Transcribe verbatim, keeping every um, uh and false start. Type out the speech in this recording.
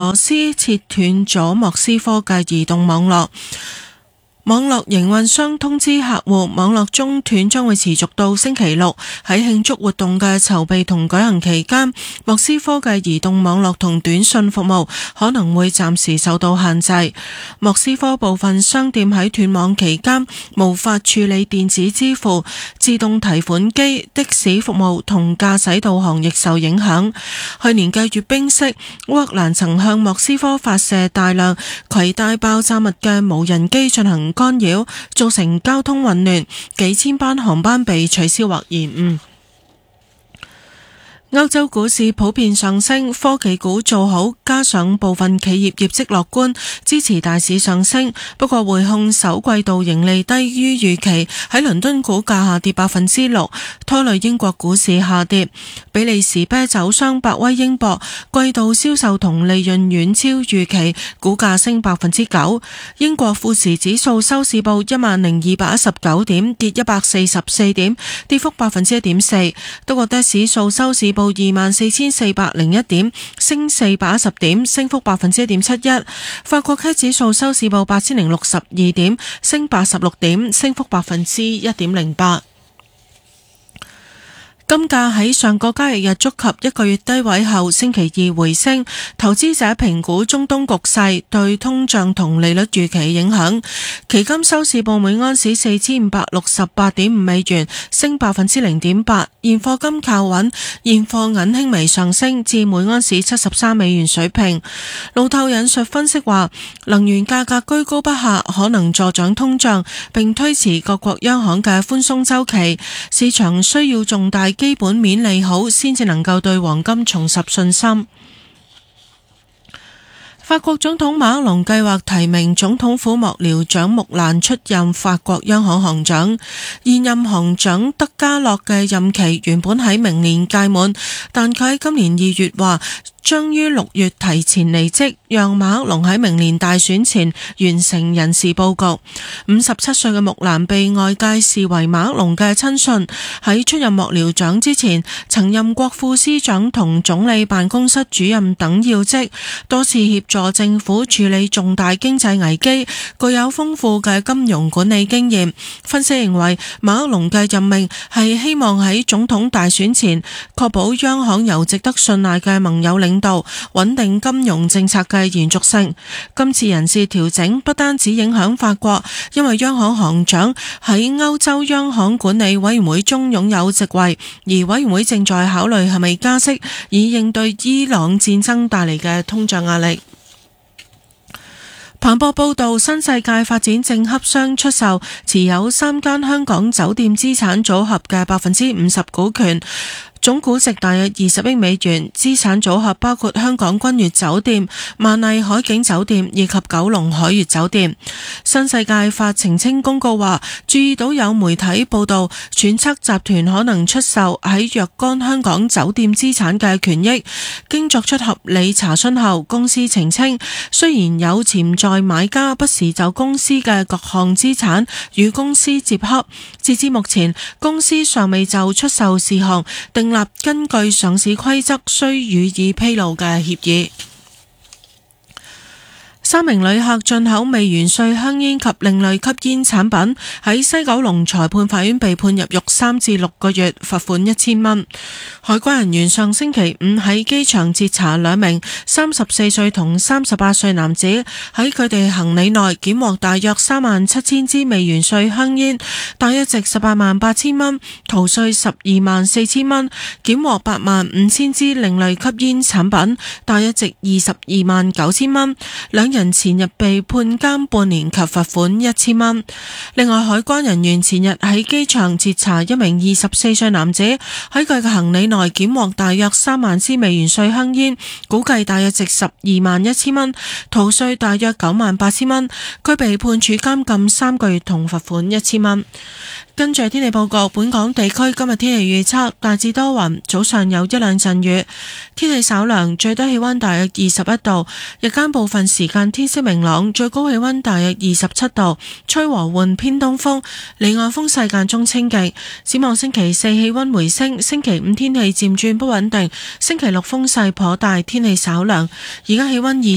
羅斯切斷咗莫斯科嘅移動網絡。網絡營運商通知客戶，網絡中斷將會持續到星期六。喺慶祝活動嘅籌備同舉行期間，莫斯科嘅移動網絡同短信服務可能會暫時受到限制。莫斯科部分商店喺斷網期間無法處理電子支付、自動提款機、的士服務同駕駛導航亦受影響。去年嘅閱兵式，烏克蘭曾向莫斯科發射大量攜帶爆炸物嘅無人機進行干擾，造成交通混亂，幾千班航班被取消或延誤。歐洲股市普遍上升，科技股做好，加上部分企業業績樂觀，支持大市上升。不過匯控首季度盈利低於預期，喺倫敦股價下跌百分之六，拖累英國股市下跌。比利時啤酒商百威英博季度銷售同利潤遠超預期，股價升百分之九。英國富時指數收市報一萬零二百一十九點，跌一百四十四點，跌幅百分之一點四。德國的指數收市報二萬四千四百零一點，升四百一十點，升幅百分之一點七一。法國 K 指數收市報八千零六十二點，升八十六點，升幅百分之一點零八。金價喺上個交易日觸及一個月低位後，星期二回升。投資者評估中東局勢對通脹同利率預期影響。期金收市報每安士四千五百六十八點五美元，升百分之零點八。現貨金靠穩，現貨銀輕微上升至每安士七十三美元水平。路透引述分析話，能源價格居高不下，可能助長通脹，並推遲各國央行嘅寬鬆週期。市場需要重大基本面利好，先至能夠對黃金重拾信心。法國總統馬克龍計劃提名總統府幕僚長穆蘭出任法國央行行長。現任行長德加洛嘅任期原本喺明年屆滿，但佢喺今年二月話將於六月提前離職，讓馬克龍喺明年大選前完成人事佈局。五十七歲嘅穆蘭被外界視為馬克龍嘅親信，喺出任幕僚長之前，曾任國副司長同總理辦公室主任等要職，多次協助政府處理重大經濟危機，具有豐富嘅金融管理經驗。分析認為，馬克龍嘅任命係希望喺總統大選前確保央行由值得信賴嘅盟友領導穩定金融政策嘅延續性。今次人事調整不單止影響法國，因為央行行長喺歐洲央行管理委員會中擁有席位，而委員會正在考慮係咪加息，以應對伊朗戰爭帶嚟嘅通脹壓力。彭博報道，新世界發展正洽商出售持有三間香港酒店資產組合嘅百分之五十股權，總估值大約二十億美元。資產組合包括香港君悅酒店、萬麗海景酒店以及九龍海悅酒店。新世界發澄清公告話，注意到有媒體報道揣測集團可能出售喺若干香港酒店資產嘅權益。經作出合理查詢後，公司澄清，雖然有潛在買家不時就公司嘅各項資產與公司接洽，截至目前，公司尚未就出售事項訂立根據上市規則須予以披露嘅協議。三名旅客進口未完稅香煙及另類吸煙產品，喺西九龍裁判法院被判入獄三至六個月，罰款一千蚊。海關人員上星期五喺機場截查兩名三十四歲同三十八歲男子，喺佢哋行李內檢獲大約三萬七千支未完稅香煙，大約值十八萬八千蚊，逃稅十二萬四千蚊，檢獲八萬五千支另類吸煙產品，大約值二十二萬九千蚊。兩人前日被判監半年及罰款一千蚊。另外，海關人員前日喺機場截查一名二十四歲男子，喺佢嘅行李內檢獲大約三萬支未完稅香煙，估計大約值十二萬一千蚊，逃稅大約九萬八千蚊。佢被判處監禁三個月同罰款一千蚊。跟住天氣報告，本港地區今日天氣預測大致多雲，早上有一兩陣雨，天氣稍涼，最低氣溫大約二十一度，日間部分時間天色明朗，最高氣溫大約二十七度，吹和緩偏東風，離岸風勢間中清勁。展望星期四氣溫回升，星期五天氣漸轉不穩定，星期六風勢頗大，天氣稍涼。而家氣溫二